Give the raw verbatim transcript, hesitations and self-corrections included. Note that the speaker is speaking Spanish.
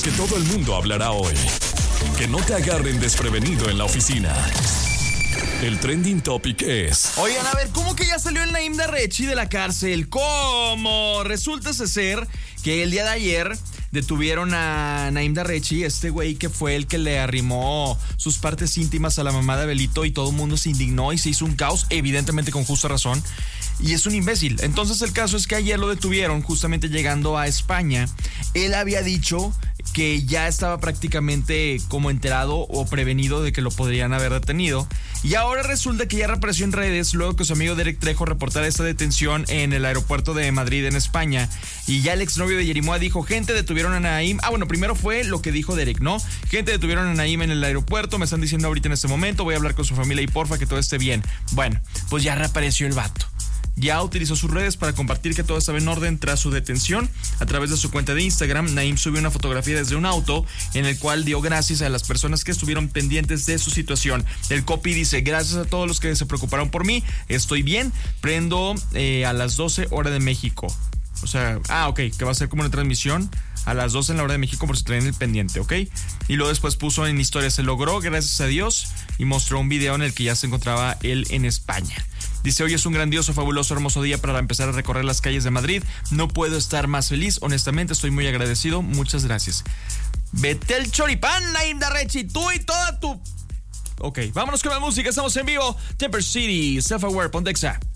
Que todo el mundo hablará hoy. Que no te agarren desprevenido en la oficina. El trending topic es... Oigan, a ver, ¿cómo que ya salió el Naim Darrechi de la cárcel? ¿Cómo? Resulta ser que el día de ayer detuvieron a Naim Darrechi, este güey que fue el que le arrimó sus partes íntimas a la mamá de Abelito, y todo el mundo se indignó y se hizo un caos, evidentemente con justa razón. Y es un imbécil. Entonces el caso es que ayer lo detuvieron justamente llegando a España. Él había dicho que ya estaba prácticamente como enterado o prevenido de que lo podrían haber detenido. Y ahora resulta que ya reapareció en redes luego que su amigo Derek Trejo reportara esta detención en el aeropuerto de Madrid, en España. Y ya el exnovio de Yerimoa dijo: gente, detuvieron a Naim. Ah, bueno, primero fue lo que dijo Derek, ¿no? Gente, detuvieron a Naim en el aeropuerto, me están diciendo ahorita en este momento, voy a hablar con su familia y porfa que todo esté bien. Bueno, pues ya reapareció el vato. Ya utilizó sus redes para compartir que todo estaba en orden tras su detención. A través de su cuenta de Instagram, Naim subió una fotografía desde un auto en el cual dio gracias a las personas que estuvieron pendientes de su situación. El copy dice: gracias a todos los que se preocuparon por mí, estoy bien, prendo eh, a las doce hora de México. O sea, ah, ok, que va a ser como una transmisión a las doce en la hora de México por si traen el pendiente, ¿ok? Y luego después puso en historia: se logró, gracias a Dios, y mostró un video en el que ya se encontraba él en España. Dice: hoy es un grandioso, fabuloso, hermoso día para empezar a recorrer las calles de Madrid. No puedo estar más feliz, honestamente estoy muy agradecido, muchas gracias. Vete el choripán, Naim Darrechi, tú y toda tu... Ok, vámonos con la música, estamos en vivo. Temper City, Self Aware, Pontexa.